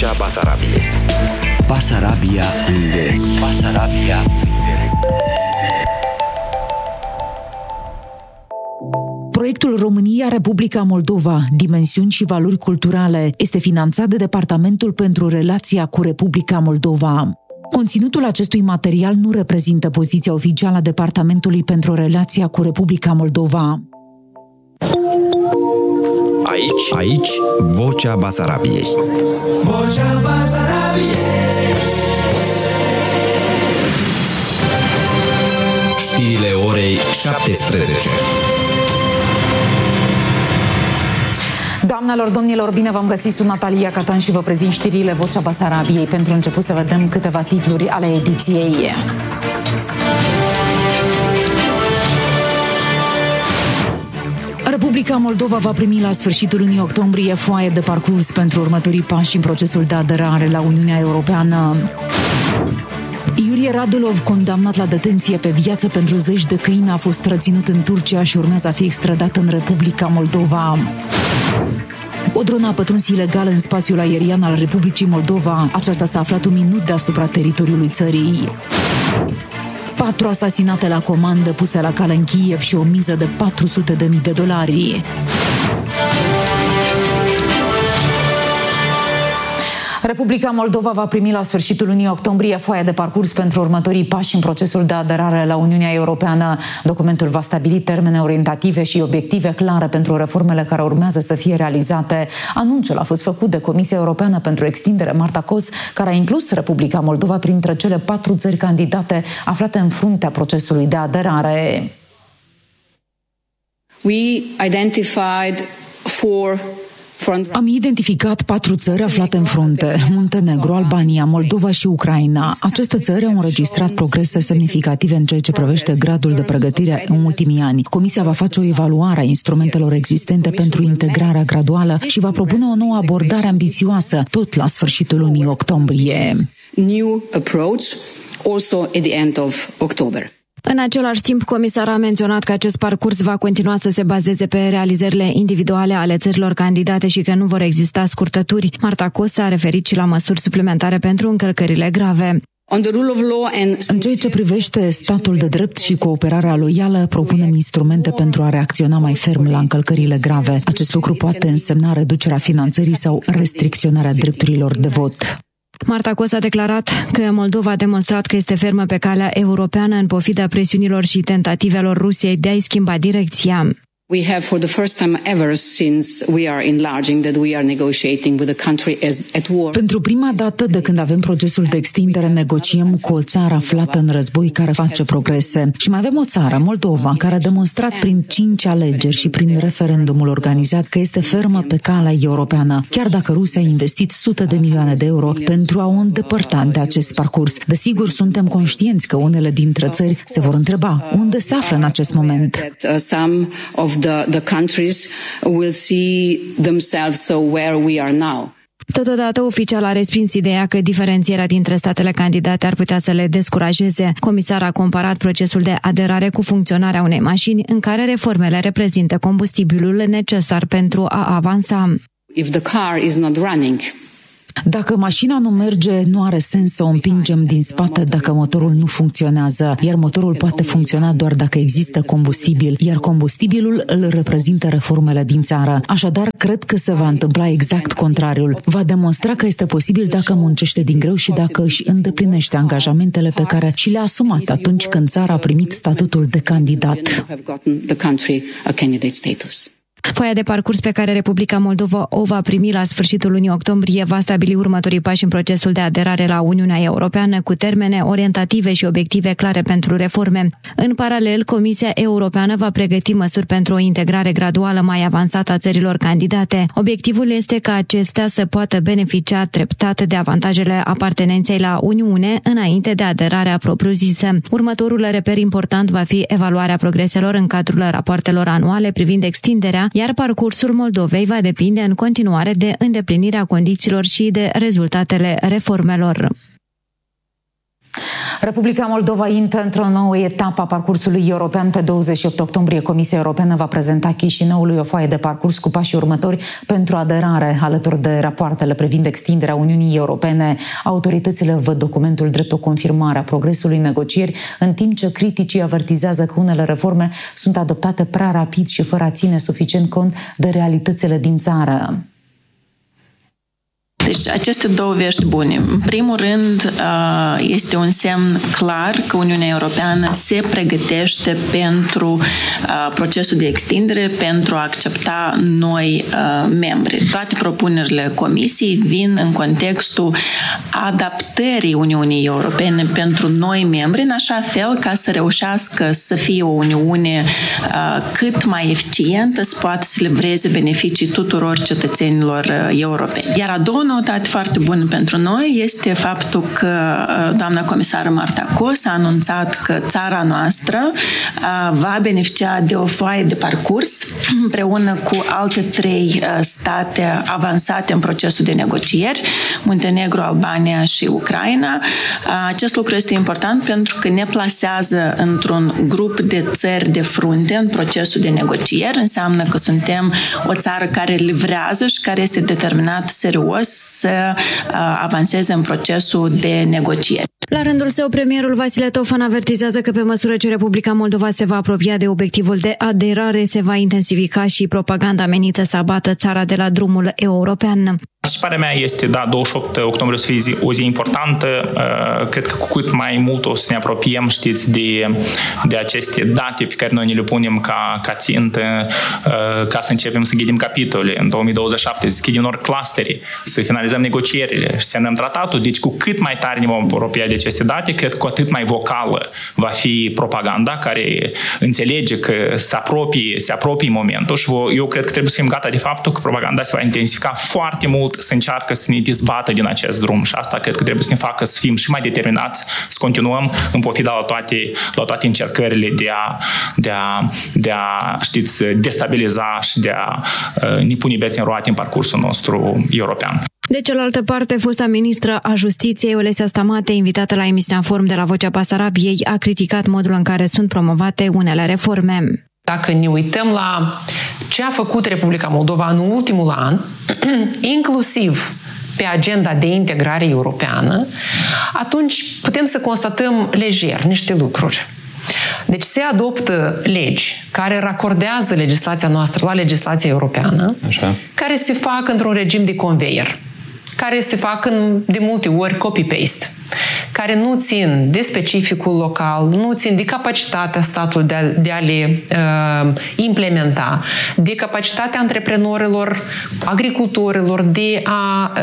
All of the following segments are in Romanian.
Vocea Basarabiei. Basarabia în direct. Basarabia în direct. Proiectul România-Republica Moldova, dimensiuni și valori culturale, este finanțat de Departamentul pentru Relația cu Republica Moldova. Conținutul acestui material nu reprezintă poziția oficială a Departamentului pentru Relația cu Republica Moldova. Aici, Vocea Basarabiei. Vocea Basarabiei. Știrile orei 17. Doamnelor, domnilor, bine v-am găsit, sunt Natalia Catan și vă prezint știrile Vocea Basarabiei. Pentru început să vedem câteva titluri ale ediției. Republica Moldova va primi la sfârșitul lunii octombrie foaie de parcurs pentru următorii pași în procesul de aderare la Uniunea Europeană. Iurie Radulov, condamnat la detenție pe viață pentru zeci de crime, a fost reținut în Turcia și urmează a fi extradat în Republica Moldova. O dronă a pătruns ilegal în spațiul aerian al Republicii Moldova. Aceasta s-a aflat un minut deasupra teritoriului țării. 4 asasinate la comandă puse la cale în Kiev și o miză de $400.000. Republica Moldova va primi la sfârșitul lunii octombrie foaia de parcurs pentru următorii pași în procesul de aderare la Uniunea Europeană. Documentul va stabili termene orientative și obiective clare pentru reformele care urmează să fie realizate. Anunțul a fost făcut de Comisia Europeană pentru Extindere, Marta Kos, care a inclus Republica Moldova printre cele 4 țări candidate aflate în fruntea procesului de aderare. Am identificat 4 țări aflate în frunte: Muntenegru, Albania, Moldova și Ucraina. Aceste țări au înregistrat progrese semnificative în ceea ce privește gradul de pregătire în ultimii ani. Comisia va face o evaluare a instrumentelor existente pentru integrarea graduală și va propune o nouă abordare ambițioasă, tot la sfârșitul lunii octombrie. În același timp, comisara a menționat că acest parcurs va continua să se bazeze pe realizările individuale ale țărilor candidate și că nu vor exista scurtături. Marta Kos s-a referit și la măsuri suplimentare pentru încălcările grave. În ceea ce privește statul de drept și cooperarea loială, propunem instrumente pentru a reacționa mai ferm la încălcările grave. Acest lucru poate însemna reducerea finanțării sau restricționarea drepturilor de vot. Marta Kos a declarat că Moldova a demonstrat că este fermă pe calea europeană în pofida presiunilor și tentativelor Rusiei de a-i schimba direcția. We have for the first time ever since we are enlarging that we are negotiating with a country at war. Pentru prima dată de când avem procesul de extindere, negociem cu o țară aflată în război care face progrese. Și mai avem o țară, Moldova, care a demonstrat prin 5 alegeri și prin referendumul organizat că este fermă pe calea europeană, chiar dacă Rusia a investit sute de milioane de euro pentru a o îndepărta de acest parcurs. Desigur, suntem conștienți că unele dintre țări se vor întreba unde se află în acest moment. The countries will see themselves where we are now. Totodată, oficial a respins ideea că diferențierea dintre statele candidate ar putea să le descurajeze. Comisara a comparat procesul de aderare cu funcționarea unei mașini în care reformele reprezintă combustibilul necesar pentru a avansa. If the car is not running, dacă mașina nu merge, nu are sens să o împingem din spate dacă motorul nu funcționează, iar motorul poate funcționa doar dacă există combustibil, iar combustibilul îl reprezintă reformele din țară. Așadar, cred că se va întâmpla exact contrariul. Va demonstra că este posibil dacă muncește din greu și dacă își îndeplinește angajamentele pe care și le-a asumat atunci când țara a primit statutul de candidat. Foaia de parcurs pe care Republica Moldova o va primi la sfârșitul lunii octombrie va stabili următorii pași în procesul de aderare la Uniunea Europeană, cu termene orientative și obiective clare pentru reforme. În paralel, Comisia Europeană va pregăti măsuri pentru o integrare graduală mai avansată a țărilor candidate. Obiectivul este ca acestea să poată beneficia treptat de avantajele apartenenței la Uniune înainte de aderarea propriu-zisă. Următorul reper important va fi evaluarea progreselor în cadrul rapoartelor anuale privind extinderea, iar parcursul Moldovei va depinde în continuare de îndeplinirea condițiilor și de rezultatele reformelor. Republica Moldova intră într-o nouă etapă a parcursului european. Pe 28 octombrie, Comisia Europeană va prezenta Chișinăului o foaie de parcurs cu pașii următori pentru aderare. Alături de rapoartele privind extinderea Uniunii Europene, autoritățile văd documentul drept o confirmare a progresului negocieri, în timp ce criticii avertizează că unele reforme sunt adoptate prea rapid și fără a ține suficient cont de realitățile din țară. Deci aceste două vești bune. În primul rând, este un semn clar că Uniunea Europeană se pregătește pentru procesul de extindere, pentru a accepta noi membri. Toate propunerile Comisiei vin în contextul adaptării Uniunii Europene pentru noi membri, în așa fel ca să reușească să fie o Uniune cât mai eficientă, să poată să livreze beneficii tuturor cetățenilor europeni. Iar a doua noutate foarte bună pentru noi este faptul că doamna comisară Marta Kos a anunțat că țara noastră va beneficia de o foaie de parcurs împreună cu alte 3 state avansate în procesul de negocieri, Muntenegru, Albania și Ucraina. Acest lucru este important pentru că ne plasează într-un grup de țări de frunte în procesul de negocieri. Înseamnă că suntem o țară care livrează și care este determinat serios să avanseze în procesul de negocieri. La rândul său, premierul Vasile Tofan avertizează că pe măsură ce Republica Moldova se va apropia de obiectivul de aderare, se va intensifica și propaganda menită să abată țara de la drumul european. Participarea mea este, 28 octombrie o să fie o zi importantă. Cred că cu cât mai mult o să ne apropiem, știți, de aceste date pe care noi ne le punem ca țintă, ca să începem să ghidem capitole. În 2027 să deschidem ori clustere, să finalizăm negocierile și să semnăm tratatul. Deci cu cât mai tare ne vom apropia de aceste date, cred că cu atât mai vocală va fi propaganda care înțelege că se apropie momentul și eu cred că trebuie să fim gata de faptul că propaganda se va intensifica foarte mult, să încearcă să ne dezbată din acest drum și asta cred că trebuie să ne facă să fim și mai determinați, să continuăm în pofida la toate încercările de a știți, destabiliza și de a ne pune bețe în roate în parcursul nostru european. De cealaltă parte, fosta ministră a Justiției, Olesia Stamate, invitată la emisiunea Forum de la Vocea Basarabiei, a criticat modul în care sunt promovate unele reforme. Dacă ne uităm la ce a făcut Republica Moldova în ultimul an, inclusiv pe agenda de integrare europeană, atunci putem să constatăm lejer niște lucruri. Deci se adoptă legi care racordează legislația noastră la legislația europeană, așa, care se fac într-un regim de conveier, care se fac de multe ori copy-paste, care nu țin de specificul local, nu țin de capacitatea statului de a le implementa, de capacitatea antreprenorilor, agricultorilor de a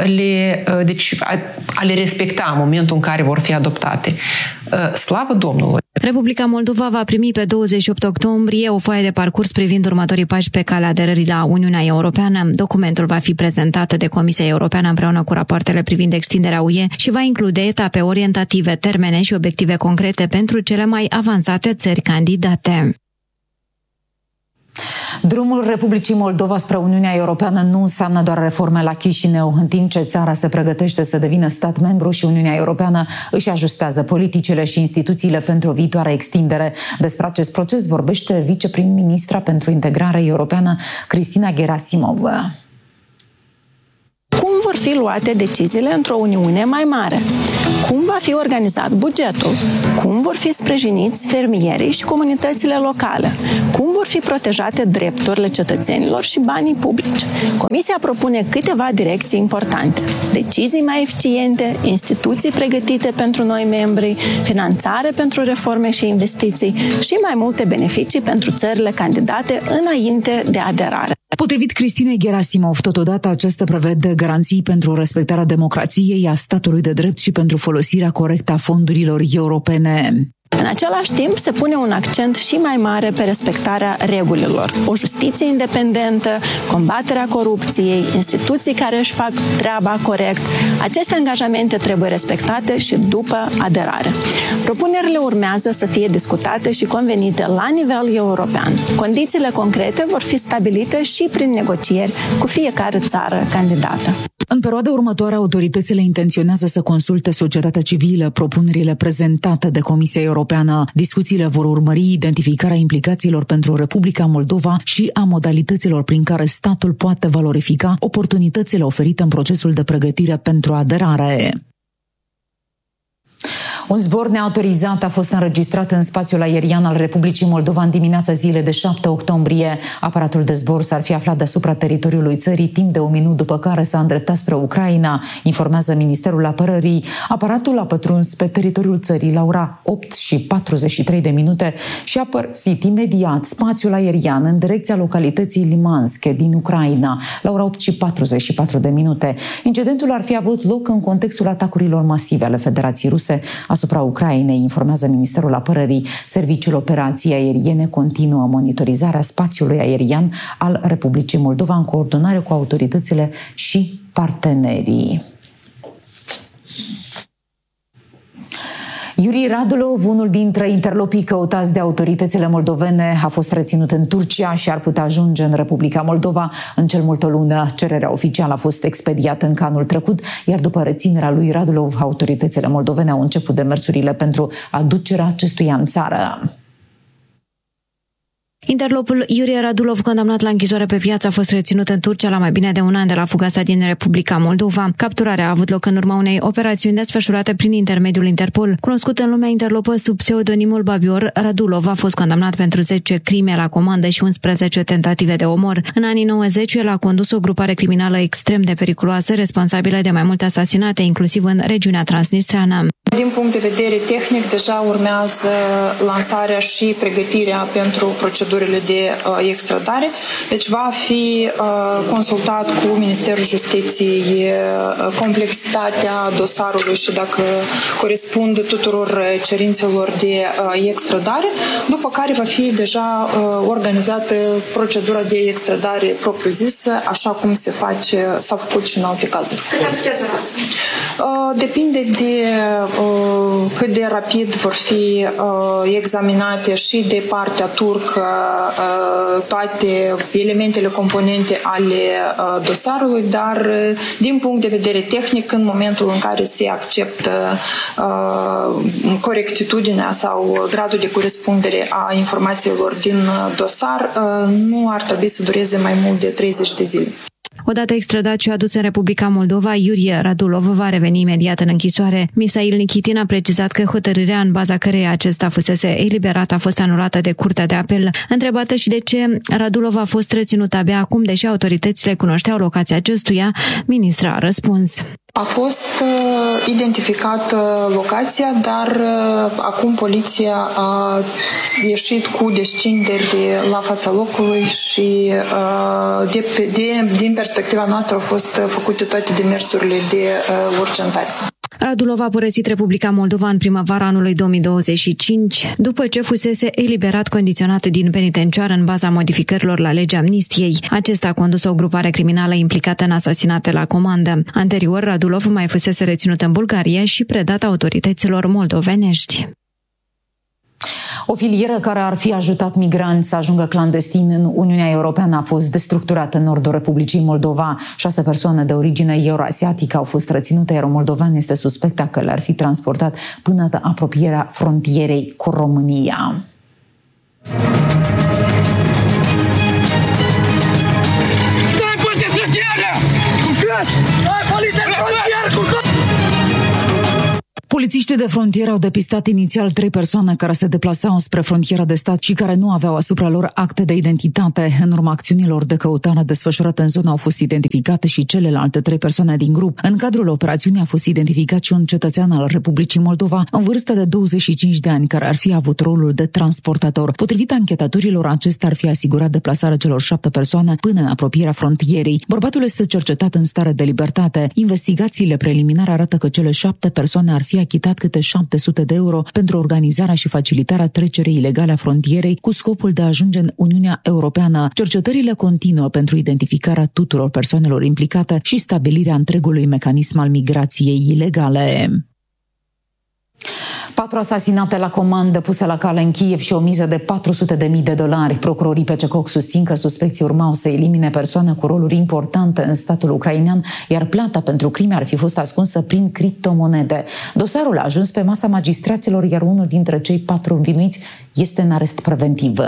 le respecta în momentul în care vor fi adoptate. Slavă Domnului! Republica Moldova va primi pe 28 octombrie o foaie de parcurs privind următorii pași pe calea aderării la Uniunea Europeană. Documentul va fi prezentat de Comisia Europeană împreună cu rapoartele privind extinderea UE și va include etape orientative, termene și obiective concrete pentru cele mai avansate țări candidate. Drumul Republicii Moldova spre Uniunea Europeană nu înseamnă doar reforme la Chișinău. În timp ce țara se pregătește să devină stat membru și Uniunea Europeană își ajustează politicile și instituțiile pentru o viitoare extindere. Despre acest proces vorbește viceprim-ministra pentru integrare europeană, Cristina Gerasimov. Cum vor fi luate deciziile într-o Uniune mai mare? Cum va fi organizat bugetul? Cum vor fi sprijiniți fermierii și comunitățile locale? Cum vor fi protejate drepturile cetățenilor și banii publici? Comisia propune câteva direcții importante. Decizii mai eficiente, instituții pregătite pentru noi membri, finanțare pentru reforme și investiții și mai multe beneficii pentru țările candidate înainte de aderare. Potrivit Cristinei Gerasimov, totodată acesta prevede garanții pentru respectarea democrației, a statului de drept și pentru folosirea corectă a fondurilor europene. În același timp, se pune un accent și mai mare pe respectarea regulilor. O justiție independentă, combaterea corupției, instituții care își fac treaba corect. Aceste angajamente trebuie respectate și după aderare. Propunerile urmează să fie discutate și convenite la nivel european. Condițiile concrete vor fi stabilite și prin negocieri cu fiecare țară candidată. În perioada următoare, autoritățile intenționează să consulte societatea civilă propunerile prezentate de Comisia Europeană. Discuțiile vor urmări identificarea implicațiilor pentru Republica Moldova și a modalităților prin care statul poate valorifica oportunitățile oferite în procesul de pregătire pentru aderare. Un zbor neautorizat a fost înregistrat în spațiul aerian al Republicii Moldova în dimineața zilei de 7 octombrie. Aparatul de zbor s-ar fi aflat deasupra teritoriului țării timp de un minut, după care s-a îndreptat spre Ucraina, informează Ministerul Apărării. Aparatul a pătruns pe teritoriul țării la ora 8:43 și a părăsit imediat spațiul aerian în direcția localității Limansk din Ucraina la ora 8:44. Incidentul ar fi avut loc în contextul atacurilor masive ale Federației Ruse asupra Ucrainei, informează Ministerul Apărării. Serviciul Operației Aeriene continuă monitorizarea spațiului aerian al Republicii Moldova în coordonare cu autoritățile și partenerii. Iuri Radulov, unul dintre interlopii căutați de autoritățile moldovene, a fost reținut în Turcia și ar putea ajunge în Republica Moldova în cel mult o lună. Cererea oficială a fost expediată încă anul trecut, iar după reținerea lui Radulov, autoritățile moldovene au început demersurile pentru aducerea acestuia în țară. Interlopul Iurie Radulov, condamnat la închisoare pe viață, a fost reținut în Turcia la mai bine de un an de la fuga sa din Republica Moldova. Capturarea a avut loc în urma unei operațiuni desfășurate prin intermediul Interpol. Cunoscut în lumea interlopă sub pseudonimul Babior, Radulov a fost condamnat pentru 10 crime la comandă și 11 tentative de omor. În anii 90, el a condus o grupare criminală extrem de periculoasă, responsabilă de mai multe asasinate, inclusiv în regiunea transnistreană. Din punct de vedere tehnic, deja urmează lansarea și pregătirea pentru procedurile de extradare. Deci va fi consultat cu Ministerul Justiției complexitatea dosarului și dacă corespunde tuturor cerințelor de extradare, după care va fi deja organizată procedura de extradare propriu-zisă, așa cum s-a făcut și în alte cazuri. Depinde de cât de rapid vor fi examinate și de partea turcă toate elementele componente ale dosarului, dar din punct de vedere tehnic, în momentul în care se acceptă corectitudinea sau gradul de corespundere a informațiilor din dosar, nu ar trebui să dureze mai mult de 30 de zile. Odată extradat și adus în Republica Moldova, Iurie Radulov va reveni imediat în închisoare. Misail Nikitin a precizat că hotărârea în baza căreia acesta fusese eliberat a fost anulată de Curtea de Apel. Întrebată și de ce Radulov a fost reținut abia acum, deși autoritățile cunoșteau locația acestuia, ministra a răspuns. A fost identificată locația, dar acum poliția a ieșit cu descinderi la fața locului și din perspectiva noastră au fost făcute toate demersurile de urgentare. Radulov a părăsit Republica Moldova în primăvara anului 2025, după ce fusese eliberat condiționat din penitenciar în baza modificărilor la legea amnistiei. Acesta a condus o grupare criminală implicată în asasinate la comandă. Anterior, Radulov mai fusese reținut în Bulgaria și predat autorităților moldovenești. O filieră care ar fi ajutat migranți să ajungă clandestin în Uniunea Europeană a fost destructurată în nordul Republicii Moldova. 6 persoane de origine euroasiatică au fost reținute, iar un moldovean este suspectat că le-ar fi transportat până la apropierea frontierei cu România. Polițiștii de frontieră au depistat inițial 3 persoane care se deplasau spre frontiera de stat și care nu aveau asupra lor acte de identitate. În urma acțiunilor de căutare desfășurate în zonă au fost identificate și celelalte 3 persoane din grup. În cadrul operațiunii a fost identificat și un cetățean al Republicii Moldova, în vârstă de 25 de ani, care ar fi avut rolul de transportator. Potrivit anchetatorilor, acesta ar fi asigurat deplasarea celor 7 persoane până în apropierea frontierei. Bărbatul este cercetat în stare de libertate. Investigațiile preliminare arată că cele 7 persoane ar fi achitat câte 700 de euro pentru organizarea și facilitarea trecerii ilegale a frontierei cu scopul de a ajunge în Uniunea Europeană. Cercetările continuă pentru identificarea tuturor persoanelor implicate și stabilirea întregului mecanism al migrației ilegale. 4 asasinate la comandă puse la cale în Kiev și o miză de $400.000. Procurorii PCCOC susțin că suspecții urmau să elimine persoane cu roluri importante în statul ucrainean, iar plata pentru crime ar fi fost ascunsă prin criptomonede. Dosarul a ajuns pe masa magistraților, iar unul dintre cei 4 învinuiți este în arest preventiv.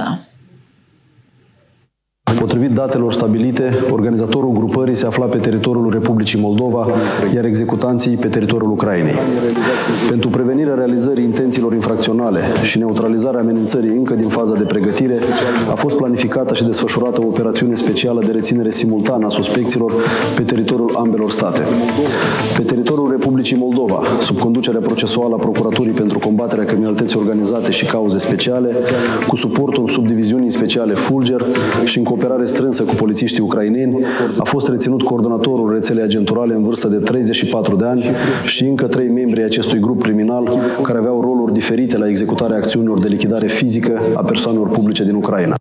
Potrivit datelor stabilite, organizatorul grupării se afla pe teritoriul Republicii Moldova, iar executanții pe teritoriul Ucrainei. Pentru prevenirea realizării intențiilor infracționale și neutralizarea amenințării încă din faza de pregătire, a fost planificată și desfășurată o operațiune specială de reținere simultană a suspecților pe teritoriul ambelor state. Pe teritoriul Republicii Moldova, sub conducerea procesuală a Procuraturii pentru combaterea criminalității organizate și cauze speciale, cu suportul subdiviziunii speciale Fulger și în cooperare strânsă cu polițiștii ucraineni, a fost reținut coordonatorul rețelei agenturale în vârstă de 34 de ani și încă 3 membri ai acestui grup criminal care aveau roluri diferite la executarea acțiunilor de lichidare fizică a persoanelor publice din Ucraina.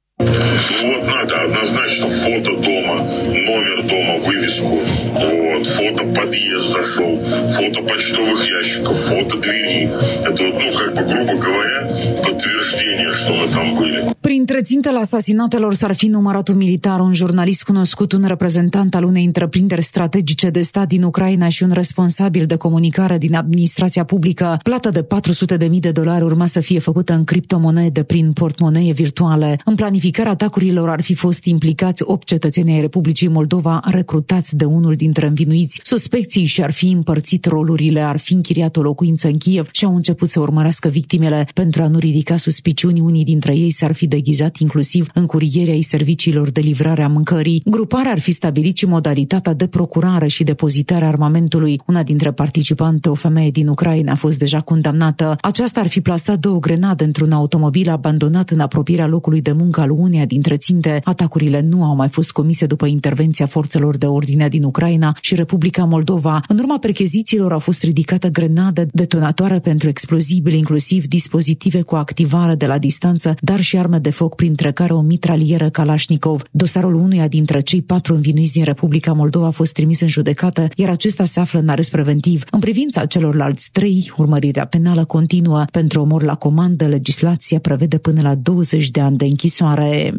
Вот надо однозначно фото дома, номер дома, вывеску, вот, фото подъезда шел, фото почтовых ящиков, фото двери. Это, как бы, грубо говоря, подтверждение, что мы там были. Printre țintele asasinatelor s-ar fi numărat un militar, un jurnalist cunoscut, un reprezentant al unei întreprinderi strategice de stat din Ucraina și un responsabil de comunicare din administrația publică. Plata de $400.000 urma să fie făcută în criptomonede prin portmonee virtuale. În planificarea atacurilor ar fi fost implicați 8 cetățeni ai Republicii Moldova recrutați de unul dintre învinuiți. Suspecții și-ar fi împărțit rolurile, ar fi închiriat o locuință în Kiev și au început să urmărească victimele. Pentru a nu ridica suspiciuni, unii dintre ei s-ar fi deghizat inclusiv în curierii ai serviciilor de livrare a mâncării. Gruparea ar fi stabilit și modalitatea de procurare și depozitare a armamentului. Una dintre participante, o femeie din Ucraina, a fost deja condamnată. Aceasta ar fi plasat 2 grenade într-un automobil abandonat în apropierea locului de muncă al uneia dintre ținte. Atacurile nu au mai fost comise după intervenția forțelor de ordine din Ucraina și Republica Moldova. În urma perchezițiilor au fost ridicate grenade detonatoare pentru explozibili, inclusiv dispozitive cu activare de la distanță, dar și arme de foc, printre care o mitralieră Kalashnikov. Dosarul unuia dintre cei 4 învinuiți din Republica Moldova a fost trimis în judecată, iar acesta se află în arest preventiv. În privința celorlalți 3, urmărirea penală continuă. Pentru omor la comandă, legislația prevede până la 20 de ani de închisoare.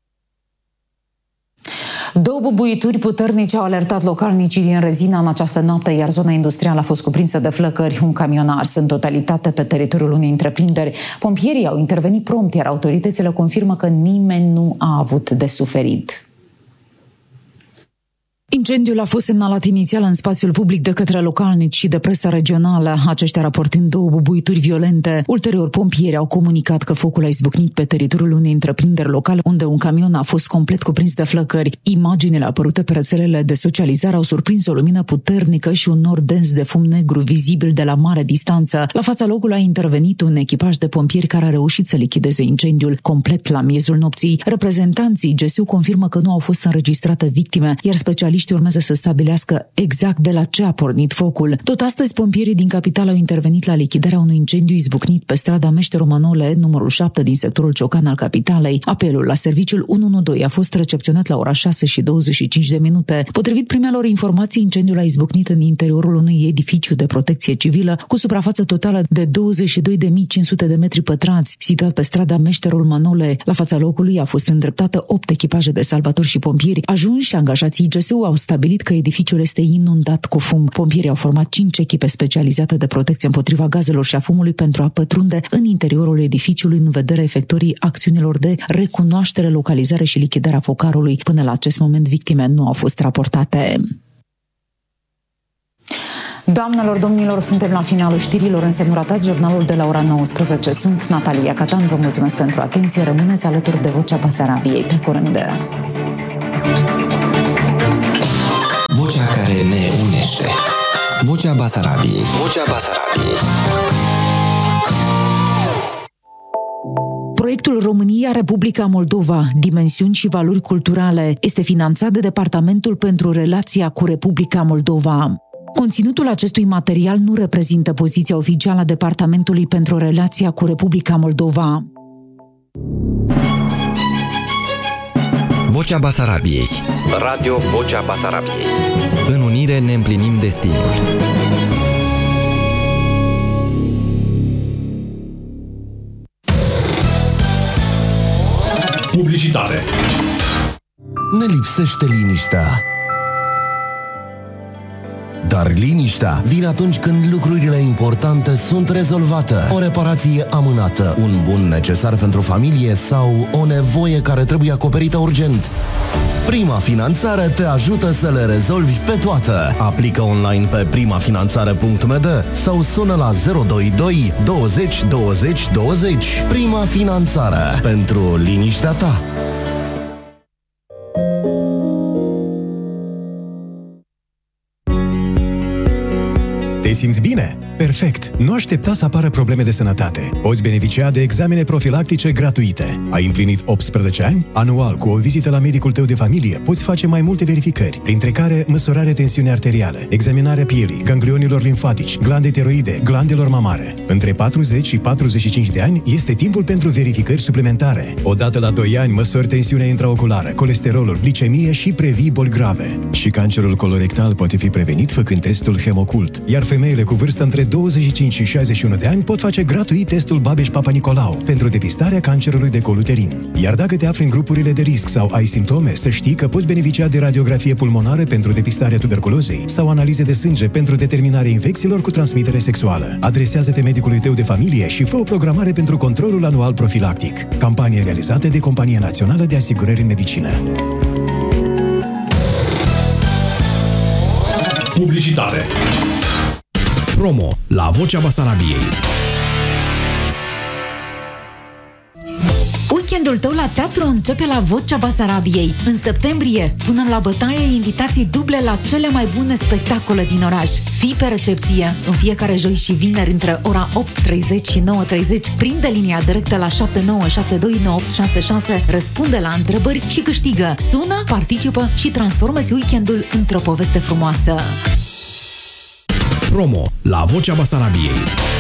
2 bubuituri puternice au alertat localnicii din Rezina în această noapte, iar zona industrială a fost cuprinsă de flăcări. Un camion a ars în totalitate pe teritoriul unei întreprinderi. Pompierii au intervenit prompt, iar autoritățile confirmă că nimeni nu a avut de suferit. Incendiul a fost semnalat inițial în spațiul public de către localnici și de presa regională, aceștia raportând 2 bubuituri violente. Ulterior, pompierii au comunicat că focul a izbucnit pe teritoriul unei întreprinderi locale, unde un camion a fost complet cuprins de flăcări. Imaginile apărute pe rețelele de socializare au surprins o lumină puternică și un nor dens de fum negru vizibil de la mare distanță. La fața locului a intervenit un echipaj de pompieri care a reușit să lichideze incendiul complet la miezul nopții. Reprezentanții GSU confirmă că nu au fost înregistrate victime, iar specialiștii urmează să stabilească exact de la ce a pornit focul. Tot astăzi, pompierii din capitală au intervenit la lichidarea unui incendiu izbucnit pe strada Meșteru Manole, numărul 7 din sectorul Ciocan al capitalei. Apelul la serviciul 112 a fost recepționat la ora 6:25. Potrivit primelor informații, incendiul a izbucnit în interiorul unui edificiu de protecție civilă cu suprafață totală de 22.500 de metri pătrați, situat pe strada Meșterul Manole. La fața locului a fost îndreptată 8 echipaje de salvatori și pompieri. Ajunși și angajații GSU au stabilit că edificiul este inundat cu fum. Pompierii au format 5 echipe specializate de protecție împotriva gazelor și a fumului pentru a pătrunde în interiorul edificiului în vederea efectuării acțiunilor de recunoaștere, localizare și lichidarea focarului. Până la acest moment, victime nu au fost raportate. Doamnelor, domnilor, suntem la finalul știrilor. Însemnuratați jurnalul de la ora 19. Sunt Natalia Catan, vă mulțumesc pentru atenție. Rămâneți alături de Vocea Basarabiei. Pe curând! Vocea care ne unește. Vocea Basarabiei. Vocea Basarabiei. Proiectul România-Republica Moldova, dimensiuni și valori culturale, este finanțat de Departamentul pentru Relația cu Republica Moldova. Conținutul acestui material nu reprezintă poziția oficială a Departamentului pentru Relația cu Republica Moldova. Vocea Basarabiei. Radio Vocea Basarabiei. În unire ne împlinim destinul. Publicitate. Ne lipsește liniștea. Dar liniștea vine atunci când lucrurile importante sunt rezolvate. O reparație amânată, un bun necesar pentru familie sau o nevoie care trebuie acoperită urgent. Prima Finanțare te ajută să le rezolvi pe toate. Aplică online pe primafinanțare.md sau sună la 022 20 20 20. Prima Finanțare. Pentru liniștea ta. Te simți bine? Perfect! Nu aștepta să apară probleme de sănătate. Poți beneficia de examene profilactice gratuite. Ai împlinit 18 ani? Anual, cu o vizită la medicul tău de familie, poți face mai multe verificări, printre care măsurarea tensiunii arteriale, examinarea pielii, ganglionilor limfatici, glande tiroide, glandelor mamare. Între 40 și 45 de ani este timpul pentru verificări suplimentare. Odată la 2 ani măsori tensiunea intraoculară, colesterolul, glicemie și previi boli grave. Și cancerul colorectal poate fi prevenit făcând testul Hemocult. Iar femeile cu vârstă între 25 și 61 de ani pot face gratuit testul Babeș-Papa Nicolau pentru depistarea cancerului de col uterin. Iar dacă te afli în grupurile de risc sau ai simptome, să știi că poți beneficia de radiografie pulmonară pentru depistarea tuberculozei sau analize de sânge pentru determinarea infecțiilor cu transmitere sexuală. Adresează-te medicului tău de familie și fă o programare pentru controlul anual profilactic. Campanie realizată de Compania Națională de Asigurări în Medicină. Publicitate. Promo la Vocea Basarabiei. Weekendul tău la teatru începe la Vocea Basarabiei. În septembrie, punem la bătaie invitații duble la cele mai bune spectacole din oraș. Fii pe recepție în fiecare joi și vineri între ora 8:30 și 9:30. Prinde linia directă la 7972 9866, răspunde la întrebări și câștigă. Sună, participă și transformă-ți weekendul într-o poveste frumoasă. Promo la Vocea Basarabiei.